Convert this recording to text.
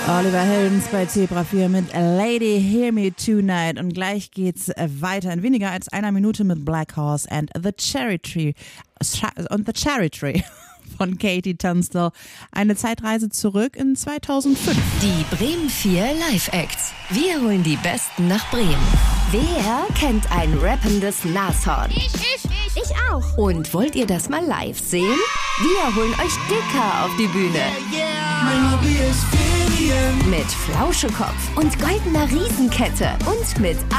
Oliver Heldens bei Zebra 4 mit Lady Hear Me Tonight. Und gleich geht's weiter in weniger als einer Minute mit Black Horse and the Cherry Tree. Von Katie Tunstall. Eine Zeitreise zurück in 2005. Die Bremen 4 Live-Acts. Wir holen die Besten nach Bremen. Wer kennt ein rappendes Nashorn? Ich auch. Und wollt ihr das mal live sehen? Wir holen euch Dicker auf die Bühne. Mein Hobby ist Ferien. Mit Flauschekopf und goldener Riesenkette und mit